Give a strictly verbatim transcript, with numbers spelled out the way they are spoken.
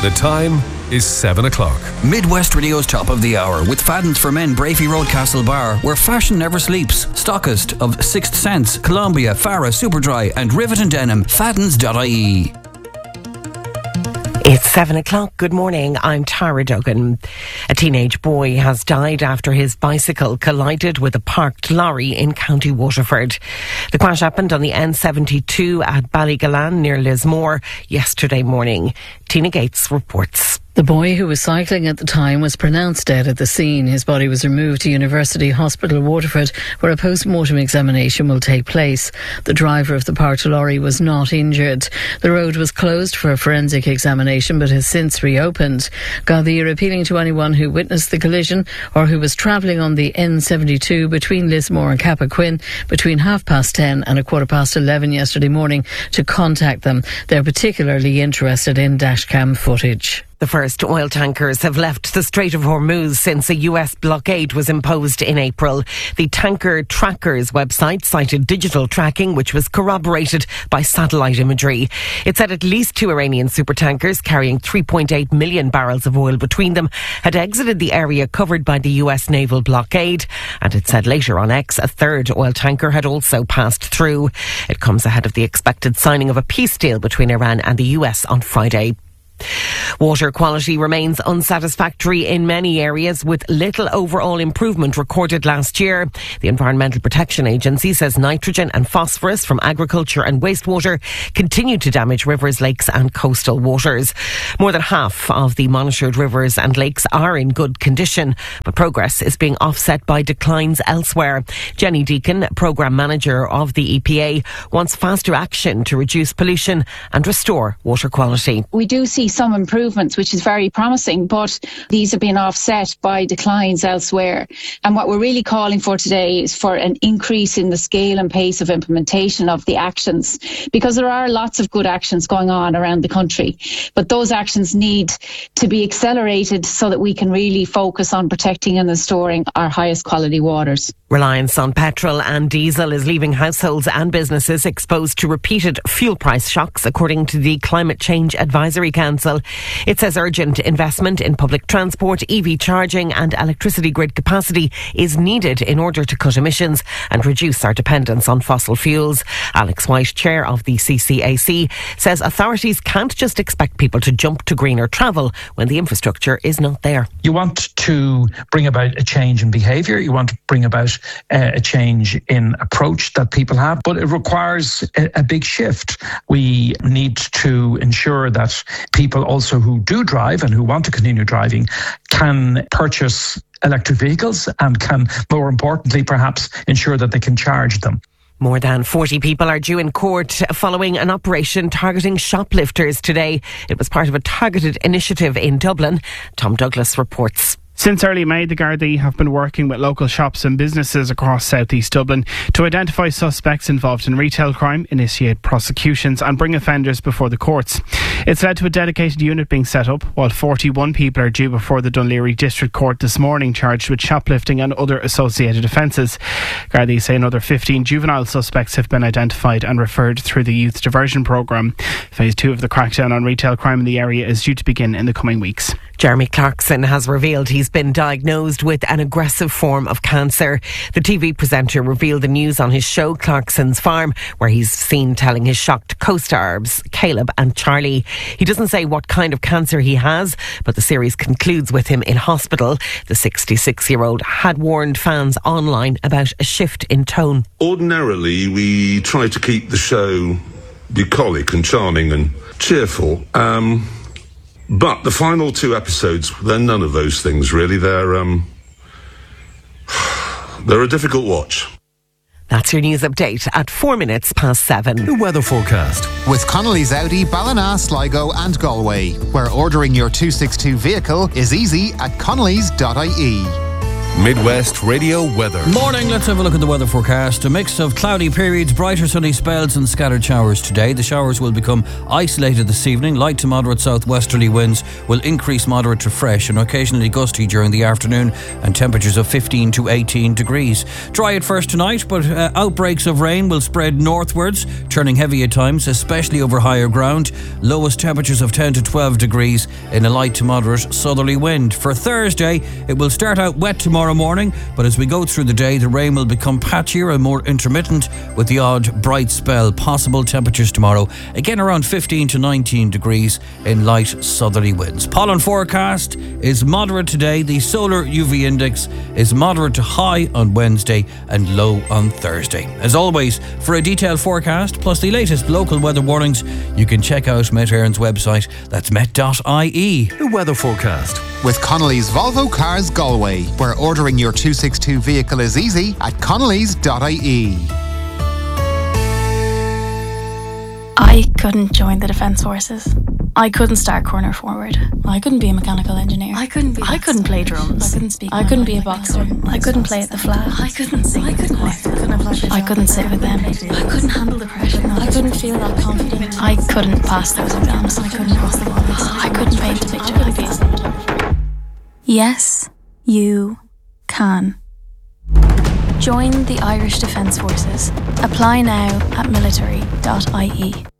The time is seven o'clock. Midwest Radio's Top of the Hour with Fadden's for Men, Brafey Road, Castlebar, where fashion never sleeps. Stockist of Sixth Sense, Columbia, Farah, Superdry and Rivet and Denim. Faddens dot I E. It's seven o'clock. Good morning. I'm Tara Duggan. A teenage boy has died after his bicycle collided with a parked lorry in County Waterford. The crash happened on the N seventy-two at Ballygalan near Lismore yesterday morning. Tina Gates reports. The boy, who was cycling at the time, was pronounced dead at the scene. His body was removed to University Hospital Waterford, where a post-mortem examination will take place. The driver of the parked lorry was not injured. The road was closed for a forensic examination but has since reopened. Gardaí are appealing to anyone who witnessed the collision or who was travelling on the N seventy-two between Lismore and Cappoquin between half past ten and a quarter past eleven yesterday morning to contact them. They're particularly interested in dashcam footage. The first oil tankers have left the Strait of Hormuz since a U S blockade was imposed in April. The Tanker Trackers website cited digital tracking, which was corroborated by satellite imagery. It said at least two Iranian supertankers carrying three point eight million barrels of oil between them had exited the area covered by the U S naval blockade. And it said later on X a third oil tanker had also passed through. It comes ahead of the expected signing of a peace deal between Iran and the U S on Friday. Water quality remains unsatisfactory in many areas, with little overall improvement recorded last year. The Environmental Protection Agency says nitrogen and phosphorus from agriculture and wastewater continue to damage rivers, lakes and coastal waters. More than half of the monitored rivers and lakes are in good condition, but progress is being offset by declines elsewhere. Jenny Deacon, Programme Manager of the E P A, wants faster action to reduce pollution and restore water quality. We do see some improvements, which is very promising, but these have been offset by declines elsewhere. And what we're really calling for today is for an increase in the scale and pace of implementation of the actions, because there are lots of good actions going on around the country, but those actions need to be accelerated so that we can really focus on protecting and restoring our highest quality waters. Reliance on petrol and diesel is leaving households and businesses exposed to repeated fuel price shocks, according to the Climate Change Advisory Council. It says urgent investment in public transport, E V charging and electricity grid capacity is needed in order to cut emissions and reduce our dependence on fossil fuels. Alex White, chair of the C C A C, says authorities can't just expect people to jump to greener travel when the infrastructure is not there. You want to bring about a change in behaviour, you want to bring about uh, a change in approach that people have, but it requires a, a big shift. We need to ensure that people also who do drive and who want to continue driving can purchase electric vehicles and can, more importantly, perhaps ensure that they can charge them. More than forty people are due in court following an operation targeting shoplifters today. It was part of a targeted initiative in Dublin. Tom Douglas reports. Since early May, the Gardaí have been working with local shops and businesses across South East Dublin to identify suspects involved in retail crime, initiate prosecutions and bring offenders before the courts. It's led to a dedicated unit being set up, while forty-one people are due before the Dún Laoghaire District Court this morning, charged with shoplifting and other associated offences. Gardaí say another fifteen juvenile suspects have been identified and referred through the Youth Diversion Programme. Phase two of the crackdown on retail crime in the area is due to begin in the coming weeks. Jeremy Clarkson has revealed he's been diagnosed with an aggressive form of cancer. The T V presenter revealed the news on his show Clarkson's Farm, where he's seen telling his shocked co-stars Caleb and Charlie. He doesn't say what kind of cancer he has, but the series concludes with him in hospital. The sixty-six-year-old had warned fans online about a shift in tone. Ordinarily, we try to keep the show bucolic and charming and cheerful. Um... But the final two episodes, they're none of those things, really. They're, um, they're a difficult watch. That's your news update at four minutes past seven. The weather forecast with Connolly's Audi, Ballina, Sligo and Galway, where ordering your two sixty-two vehicle is easy at connellys dot I E. Midwest Radio Weather. Morning, let's have a look at the weather forecast. A mix of cloudy periods, brighter sunny spells and scattered showers today. The showers will become isolated this evening. Light to moderate southwesterly winds will increase moderate to fresh and occasionally gusty during the afternoon, and temperatures of fifteen to eighteen degrees. Dry at first tonight, but uh, outbreaks of rain will spread northwards, turning heavy at times, especially over higher ground. Lowest temperatures of ten to twelve degrees in a light to moderate southerly wind. For Thursday, it will start out wet tomorrow morning, but as we go through the day, the rain will become patchier and more intermittent with the odd bright spell. Possible temperatures tomorrow, again around fifteen to nineteen degrees in light southerly winds. Pollen forecast is moderate today. The solar U V index is moderate to high on Wednesday and low on Thursday. As always, for a detailed forecast plus the latest local weather warnings, you can check out Met Éireann's website. That's met dot I E. The weather forecast with Connolly's Volvo Cars Galway, where ordering your two sixty-two vehicle is easy at connellys dot I E. I couldn't join the Defence Forces. I couldn't start corner forward. I couldn't be a mechanical engineer. I couldn't be. I couldn't play drums. I couldn't speak. I couldn't be a boxer. I couldn't play at the flag. I couldn't sing. I couldn't lift. I couldn't sit with them. I couldn't handle the pressure. I couldn't feel that confident. I couldn't pass those exams. I couldn't cross the lines. I couldn't paint a picture. I couldn't be a cinematographer. Yes, you can. Join the Irish Defence Forces. Apply now at military dot I E.